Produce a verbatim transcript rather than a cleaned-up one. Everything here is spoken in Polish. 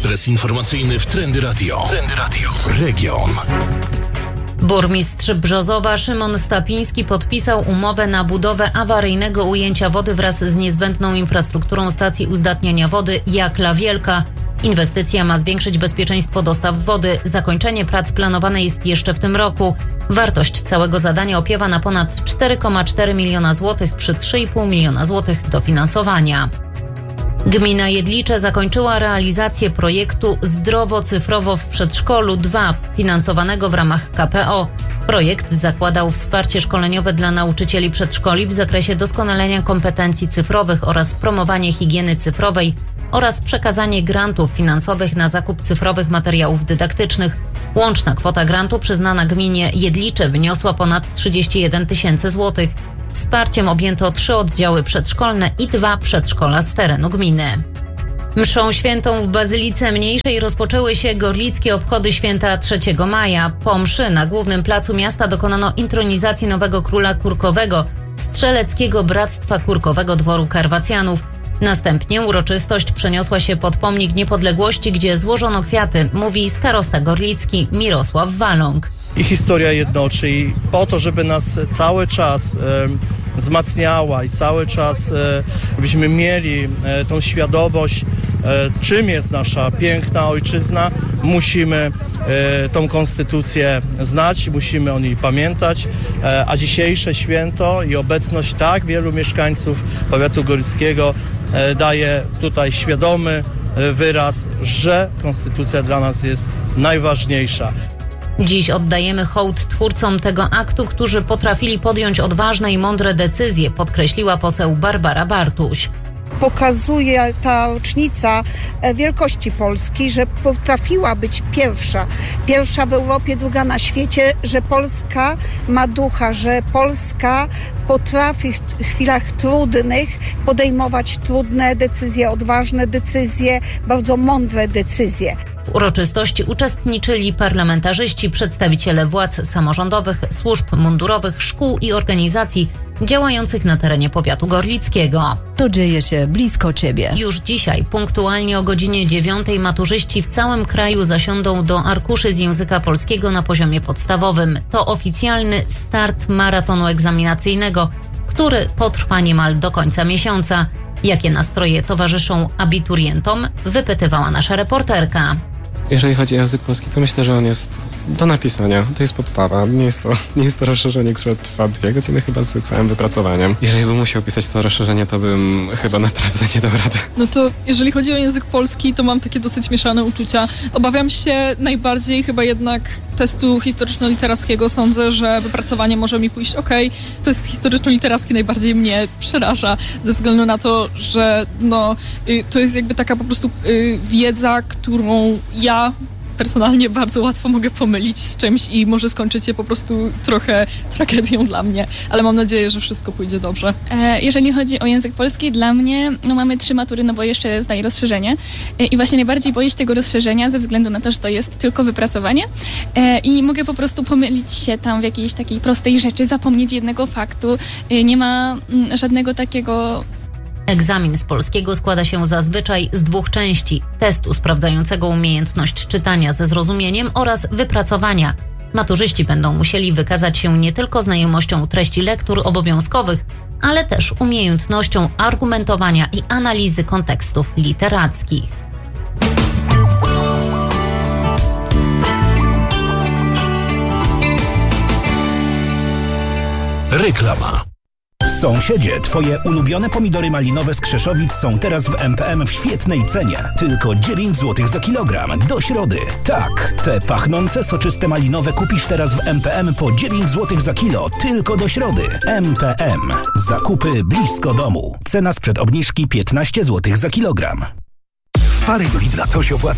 Ekspres informacyjny w Trendy Radio. Trendy Radio. Region. Burmistrz Brzozowa Szymon Stapiński podpisał umowę na budowę awaryjnego ujęcia wody wraz z niezbędną infrastrukturą stacji uzdatniania wody Jakla Wielka. Inwestycja ma zwiększyć bezpieczeństwo dostaw wody. Zakończenie prac planowane jest jeszcze w tym roku. Wartość całego zadania opiewa na ponad cztery przecinek cztery miliona złotych przy trzy i pół miliona złotych dofinansowania. Gmina Jedlicze zakończyła realizację projektu Zdrowo-cyfrowo w przedszkolu dwa, finansowanego w ramach K P O. Projekt zakładał wsparcie szkoleniowe dla nauczycieli przedszkoli w zakresie doskonalenia kompetencji cyfrowych oraz promowanie higieny cyfrowej oraz przekazanie grantów finansowych na zakup cyfrowych materiałów dydaktycznych. Łączna kwota grantu przyznana gminie Jedlicze wyniosła ponad trzydzieści jeden tysięcy złotych. Wsparciem objęto trzy oddziały przedszkolne i dwa przedszkola z terenu gminy. Mszą świętą w Bazylice Mniejszej rozpoczęły się gorlickie obchody święta trzeciego maja. Po mszy na głównym placu miasta dokonano intronizacji nowego króla kurkowego, Strzeleckiego Bractwa Kurkowego Dworu Karwacjanów. Następnie uroczystość przeniosła się pod pomnik Niepodległości, gdzie złożono kwiaty, mówi starosta gorlicki Mirosław Waląg. I historia jednoczy i po to, żeby nas cały czas e, wzmacniała i cały czas e, byśmy mieli e, tą świadomość, e, czym jest nasza piękna ojczyzna, musimy e, tą konstytucję znać, musimy o niej pamiętać, e, a dzisiejsze święto i obecność tak wielu mieszkańców powiatu gorlickiego e, daje tutaj świadomy e, wyraz, że konstytucja dla nas jest najważniejsza. Dziś oddajemy hołd twórcom tego aktu, którzy potrafili podjąć odważne i mądre decyzje, podkreśliła poseł Barbara Bartuś. Pokazuje ta rocznica wielkości Polski, że potrafiła być pierwsza. Pierwsza w Europie, druga na świecie, że Polska ma ducha, że Polska potrafi w chwilach trudnych podejmować trudne decyzje, odważne decyzje, bardzo mądre decyzje. W uroczystości uczestniczyli parlamentarzyści, przedstawiciele władz samorządowych, służb mundurowych, szkół i organizacji działających na terenie powiatu gorlickiego. To dzieje się blisko Ciebie. Już dzisiaj, punktualnie o godzinie dziewiątej, maturzyści w całym kraju zasiądą do arkuszy z języka polskiego na poziomie podstawowym. To oficjalny start maratonu egzaminacyjnego, który potrwa niemal do końca miesiąca. Jakie nastroje towarzyszą abiturientom, wypytywała nasza reporterka. Jeżeli chodzi o język polski, to myślę, że on jest do napisania. To jest podstawa. Nie jest to, nie jest to rozszerzenie, które trwa dwie godziny chyba z całym wypracowaniem. Jeżeli bym musiał pisać to rozszerzenie, to bym chyba naprawdę nie dał rady. No to jeżeli chodzi o język polski, to mam takie dosyć mieszane uczucia. Obawiam się najbardziej chyba jednak testu historyczno-literackiego. Sądzę, że wypracowanie może mi pójść ok. Test historyczno-literacki najbardziej mnie przeraża ze względu na to, że no, y, to jest jakby taka po prostu y, wiedza, którą ja personalnie bardzo łatwo mogę pomylić z czymś i może skończyć się po prostu trochę tragedią dla mnie, ale mam nadzieję, że wszystko pójdzie dobrze. E, jeżeli chodzi o język polski, dla mnie no mamy trzy matury, no bo jeszcze zdaję rozszerzenie e, i właśnie najbardziej boję się tego rozszerzenia ze względu na to, że to jest tylko wypracowanie e, i mogę po prostu pomylić się tam w jakiejś takiej prostej rzeczy, zapomnieć jednego faktu, e, nie ma m, żadnego takiego. Egzamin z polskiego składa się zazwyczaj z dwóch części: testu sprawdzającego umiejętność czytania ze zrozumieniem oraz wypracowania. Maturzyści będą musieli wykazać się nie tylko znajomością treści lektur obowiązkowych, ale też umiejętnością argumentowania i analizy kontekstów literackich. Reklama. Sąsiedzie, twoje ulubione pomidory malinowe z Krzeszowic są teraz w M P M w świetnej cenie. Tylko dziewięć złotych za kilogram. Do środy. Tak, te pachnące, soczyste malinowe kupisz teraz w M P M po dziewięć złotych za kilo. Tylko do środy. M P M. Zakupy blisko domu. Cena sprzed obniżki piętnaście złotych za kilogram. W pary do Lidla to się opłaca.